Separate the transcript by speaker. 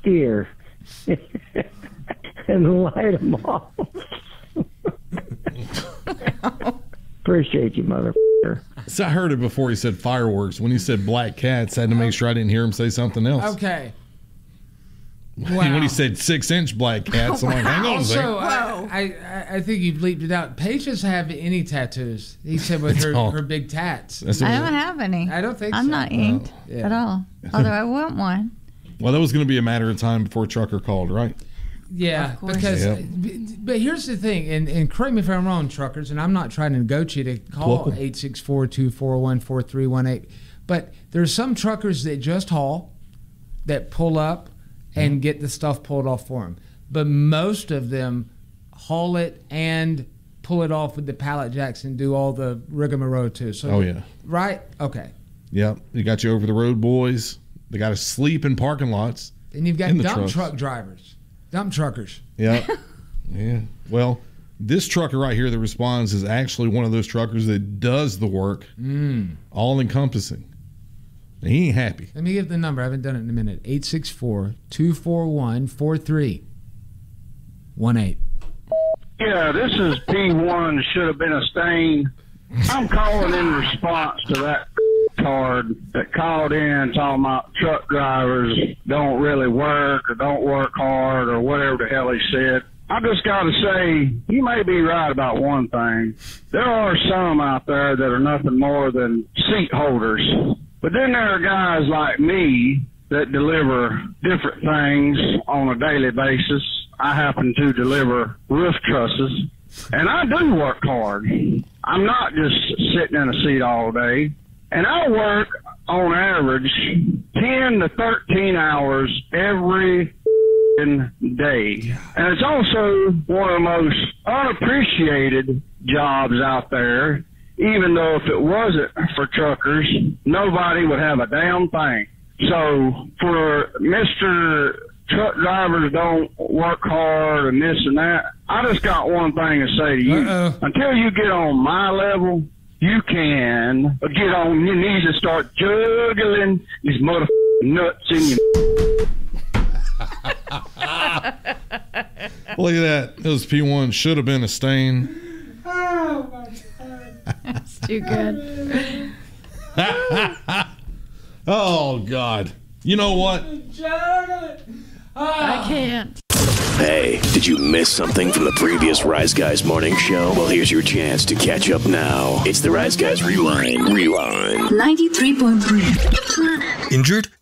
Speaker 1: steer and light them off. Appreciate you, motherfucker.
Speaker 2: So I heard it before he said fireworks. When he said black cats, I had to make sure I didn't hear him say something else.
Speaker 3: Okay.
Speaker 2: Wow.
Speaker 3: Wow.
Speaker 2: When he said 6-inch black cats, I'm like, hang on a second.
Speaker 3: Also, I think you bleeped it out. Paige doesn't have any tattoos. He said with her big tats.
Speaker 4: I don't have any.
Speaker 3: I don't think
Speaker 4: I'm
Speaker 3: so.
Speaker 4: not inked at all. Although I want one.
Speaker 2: Well, that was going to be a matter of time before Trucker called, right?
Speaker 3: Yeah, because but here's the thing, and correct me if I'm wrong, truckers, and I'm not trying to goat you to call 864-241-4318, but there's some truckers that just haul, that pull up and get the stuff pulled off for them. But most of them haul it and pull it off with the pallet jacks and do all the rigmarole too. So, right? Okay.
Speaker 2: Yep. You got your over-the-road boys. They got to sleep in parking lots.
Speaker 3: And you've got dump truck drivers. Dump truckers.
Speaker 2: Yeah. Yeah. Well, this trucker right here that responds is actually one of those truckers that does the work, all-encompassing. And he ain't happy.
Speaker 3: Let me give the number. I haven't done it in a minute. 864-241-4318.
Speaker 5: Yeah, this is P1. Should have been a stain. I'm calling in response to that card that called in talking about truck drivers don't really work or don't work hard or whatever the hell he said. I just got to say, you may be right about one thing. There are some out there that are nothing more than seat holders. But then there are guys like me that deliver different things on a daily basis. I happen to deliver roof trusses, and I do work hard. I'm not just sitting in a seat all day. And I work, on average, 10 to 13 hours every day. And it's also one of the most unappreciated jobs out there, even though if it wasn't for truckers, nobody would have a damn thing. So for Mr. Truck drivers don't work hard and this and that, I just got one thing to say to you. Until you get on my level, you can get on your knees and start juggling these motherfucking nuts in your...
Speaker 2: Look at that. Those P1 should have been a stain.
Speaker 4: Oh, my God. That's too good.
Speaker 2: Oh, God. You know what?
Speaker 4: I can't.
Speaker 6: Hey, did you miss something from the previous Rise Guys morning show? Well, here's your chance to catch up now. It's the Rise Guys Rewind.
Speaker 7: 93.3.
Speaker 8: Injured?